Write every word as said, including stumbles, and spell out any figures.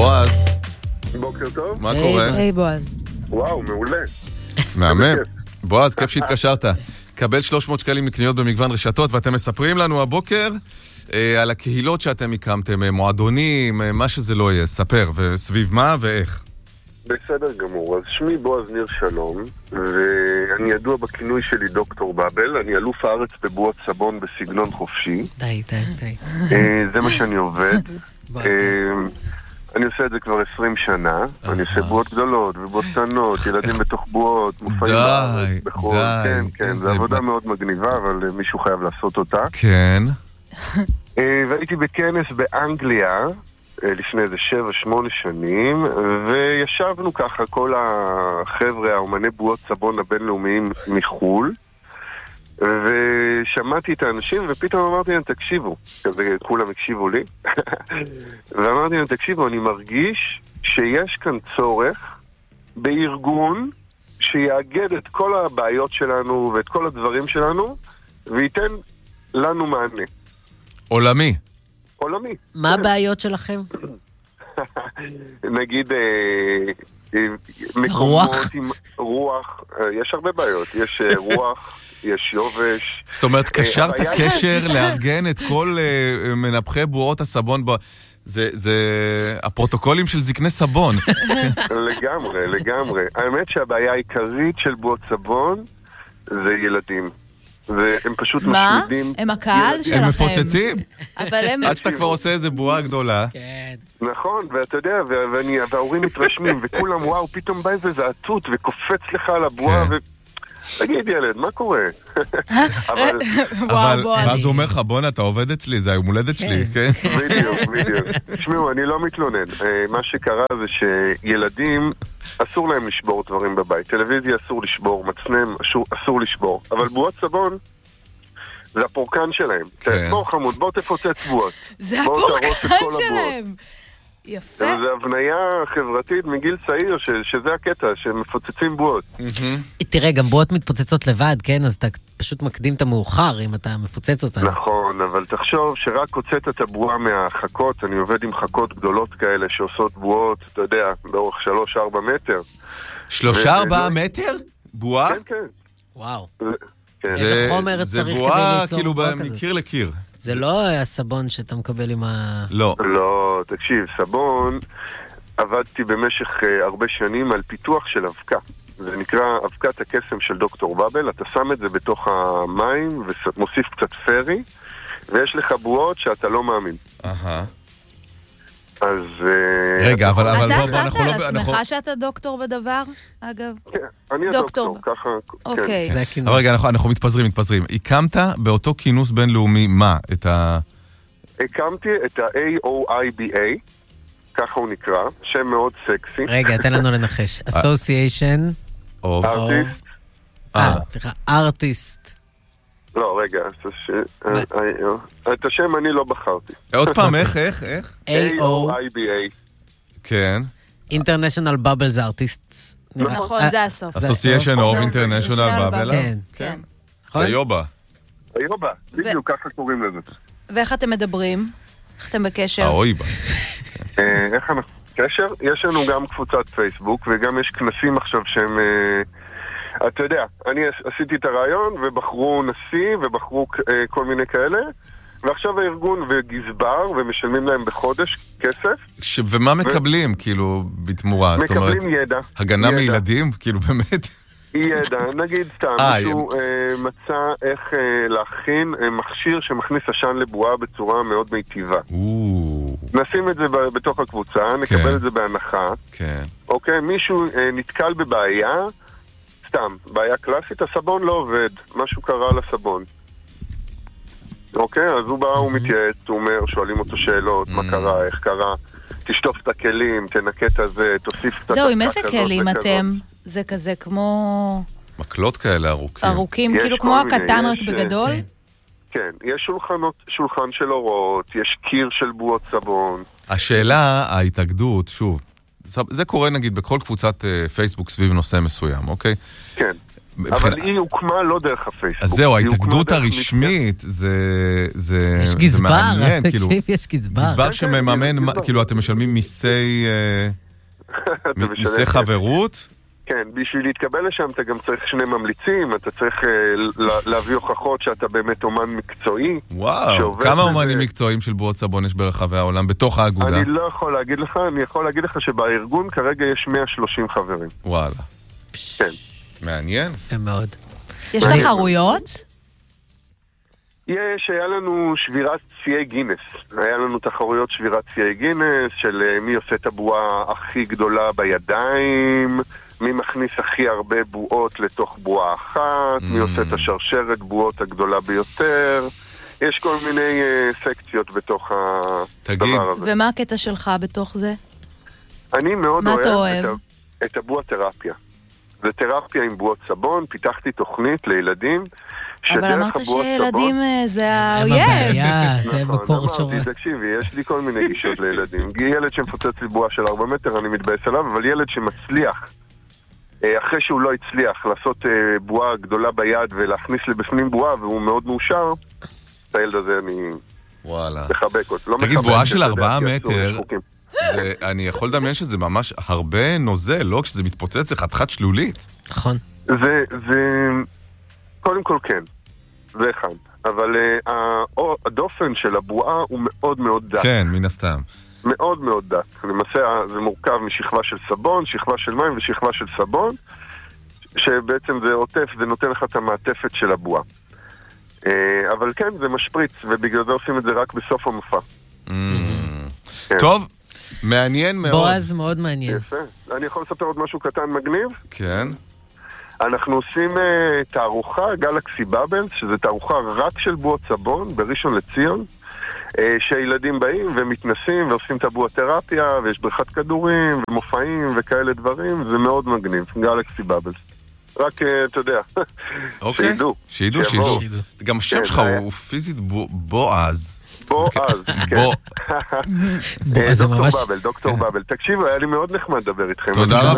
בועז. בוקר טוב. מה קורה? היי בועז. וואו, מעולה. מהמם. בועז, כיף שהתקשרת. קבל שלוש מאות שקלים לקניות במגוון רשתות, ואתם מספרים לנו הבוקר אה, על הקהילות שאתם הקמתם, מועדונים, מה שזה לא יהיה. ספר, וסביב מה ואיך. בסדר גמור. אז שמי בועז ניר שלום, ואני ידוע בכינוי שלי דוקטור באבל. אני אלוף הארץ בבועות סבון בסגנון חופשי. די, די, די. אה, זה מה שאני עובד. אה, אני עושה את זה כבר עשרים שנה. אני עושה בועות גדולות ובועות קטנות, ילדים בתוך בועות, מופעים בארץ, בחול. כן, כן, זו עבודה מאוד מגניבה, אבל מישהו חייב לעשות אותה. כן. והייתי בכנס באנגליה לפני איזה שבע, שמונה שנים, וישבנו ככה כל החבר'ה, האומני בועות סבון הבינלאומיים מחול, ושמעתי את האנשים, ופתאום אמרתי להם, תקשיבו, כזה כולם הקשיבו לי, ואמרתי להם, תקשיבו, אני מרגיש שיש כאן צורך בארגון שיאגד את כל הבעיות שלנו ואת כל הדברים שלנו, וייתן לנו מענה. עולמי. עולמי. מה הבעיות שלכם? נגיד מקומות עם רוח, יש הרבה בעיות, יש רוח, יש יובש. זאת אומרת, קשרת קשר לארגן את כל מנפחי בועות הסבון, זה הפרוטוקולים של זקני סבון. לגמרי, לגמרי. האמת שהבעיה העיקרית של בועות סבון זה ילדים. והם פשוט משמידים. מה? הם הקהל שלכם. הם מפוצצים. אבל הם... עד שאתה כבר עושה איזה בועה גדולה. כן. נכון, ואתה יודע, וההורים מתרשמים, וכולם, וואו, פתאום בא איזה זעצות, וקופץ לך על הבועה, ו... תגיד ילד, מה קורה? וואו, בוא. ואז הוא אומר לך, בונה, אתה עובד אצלי, זה היום הולדת שלי, כן? בדיוק, בדיוק. תשמעו, אני לא מתלונן. מה שקרה זה שילדים, אסור להם לשבור דברים בבית. טלוויזיה אסור לשבור, מצנם אסור לשבור. אבל בועות סבון, זה הפורקן שלהם. בוא חמוד, בוא תפוצץ בועות. זה הפורקן שלהם. יפה. זה הבניה חברתית מגיל צעיר, שזה הקטע, שמפוצצים בועות. תראה, גם בועות מתפוצצות לבד, כן? אז אתה פשוט מקדים את המאוחר אם אתה מפוצץ אותה. נכון, אבל תחשוב שרק הוצאת את הבועה מהחכות, אני עובד עם חכות גדולות כאלה שעושות בועות, אתה יודע, באורך שלוש ארבע מטר. שלושה ארבעה מטר? בועה? כן, כן. וואו. איזה חומר צריך כדי ליצור בועה כאילו מקיר לקיר. זה לא הסבון שאתה מקבל עם ה... לא. לא, תקשיב, סבון, עבדתי במשך uh, הרבה שנים על פיתוח של אבקה. זה נקרא אבקת הקסם של דוקטור באבל. אתה שם את זה בתוך המים ומוסיף קצת פרי, ויש לך בועות שאתה לא מאמין. אהה. אז... רגע, אבל... אתה החלטת על עצמך שאתה דוקטור בדבר, אגב? כן, אני הדוקטור, ככה... אוקיי. אבל רגע, אנחנו מתפזרים, מתפזרים. הקמת באותו כינוס בינלאומי מה? את ה... הקמתי את ה-איי או איי בי איי, ככה הוא נקרא, שם מאוד סקסי. רגע, תן לנו לנחש. Association of... ארטיסט. אה, סליחה, ארטיסט. לא, רגע, את השם אני לא בחרתי. עוד פעם, איך, איך, איך? איי או איי בי איי. כן. International Bubbles Artists. נכון, זה הסוף. Association of International Bubble. כן. כן. היובה. היובה, בדיוק ככה קוראים לזה. ואיך אתם מדברים? איך אתם בקשר? האויבה. איך אנחנו בקשר? יש לנו גם קבוצת פייסבוק, וגם יש כנסים עכשיו שהם... אתה יודע, אני עשיתי את הרעיון, ובחרו נשיא, ובחרו כל מיני כאלה, ועכשיו הארגון וגזבר, ומשלמים להם בחודש כסף. ומה מקבלים, כאילו, בתמורה? מקבלים ידע. הגנה מילדים? כאילו, באמת? ידע, נגיד סתם, מישהו מצא איך להכין מכשיר שמכניס עשן לבועה בצורה מאוד מיטיבה. נשים את זה בתוך הקבוצה, נקבל את זה בהנחה. אוקיי, מישהו נתקל בבעיה, סתם, בעיה קלאסית, הסבון לא עובד, משהו קרה לסבון. אוקיי, אז הוא בא, הוא מתייעץ, הוא אומר, שואלים אותו שאלות, מה קרה, איך קרה, תשטוף את הכלים, תנקה את הזה, תוסיף קצת... זהו, עם איזה כלים אתם? זה כזה כמו... מקלות כאלה ארוכים. ארוכים, כאילו כמו הקטן רק בגדול? כן, יש שולחן של אורות, יש קיר של בועות סבון. השאלה, ההתאגדות, שוב, זה קורה נגיד בכל קבוצת פייסבוק סביב נושא מסוים, אוקיי? כן. אבל היא הוקמה לא דרך הפייסבוק. אז זהו, ההתאגדות הרשמית, זה יש גזבר, תקשיב, יש גזבר. גזבר שמממן, כאילו אתם משלמים מיסי חברות? כן, בשביל להתקבל לשם אתה גם צריך שני ממליצים, אתה צריך להביא הוכחות שאתה באמת אומן מקצועי. וואו, כמה אומנים מקצועיים של בועות סבון יש ברחבי העולם, בתוך האגודה? אני לא יכול להגיד לך, אני יכול להגיד לך שבארגון כרגע יש מאה ושלושים חברים. וואלה. כן. מעניין. יפה מאוד. יש תחרויות? יש, היה לנו שבירת ציי גינס. היה לנו תחרויות שבירת ציי גינס, של מי עושה את הבועה הכי גדולה בידיים, מי מכניס הכי הרבה בועות לתוך בועה אחת, mm. מי עושה את השרשרת בועות הגדולה ביותר. יש כל מיני uh, סקציות בתוך הדבר הזה. ומה הקטע שלך בתוך זה? אני מאוד אוהב, אוהב? את, את הבועה תרפיה. זה תרפיה עם בועות סבון, פיתחתי תוכנית לילדים. אבל אמרת שילדים זה האויב. זה מקור שורה. תקשיבי, יש לי כל מיני גישות לילדים. ילד שמפוצץ לי בועה של ארבע מטר, אני מתבאס עליו, אבל ילד שמצליח, אחרי שהוא לא הצליח לעשות בועה גדולה ביד ולהכניס לבפנים בועה, והוא מאוד מאושר, את הילד הזה אני מחבק אותו. תגיד, בועה של ארבעה מטר, אני יכול לדמיין שזה ממש הרבה נוזל, לא? כשזה מתפוצץ, זה חתיכת שלולית. נכון. זה, זה, קודם כל כן, זה אחד. אבל uh, הדופן של הבועה הוא מאוד מאוד דק. כן, מן הסתם. מאוד מאוד דק. למעשה זה מורכב משכבה של סבון, שכבה של מים ושכבה של סבון, שבעצם זה עוטף, זה נותן לך את המעטפת של הבועה. Uh, אבל כן, זה משפריץ, ובגלל זה עושים את זה רק בסוף המופע. Mm. כן. טוב. מעניין מאוד. בועז מאוד מעניין. יפה. אני יכול לספר עוד משהו קטן מגניב? כן. אנחנו עושים uh, תערוכה, גלקסי בבלס, שזה תערוכה רק של בועות סבון, בראשון לציון, uh, שהילדים באים ומתנסים ועושים את הבועה תרפיה, ויש בריכת כדורים ומופעים וכאלה דברים, זה מאוד מגניב, גלקסי בבלס. רק, uh, אתה יודע, אוקיי. שידעו. שידעו, שידעו. גם השם שלך הוא פיזית בועז. בועז, כן. זה ממש... דוקטור בבל, דוקטור בבל. תקשיבו, היה לי מאוד נחמד לדבר איתכם. תודה רבה.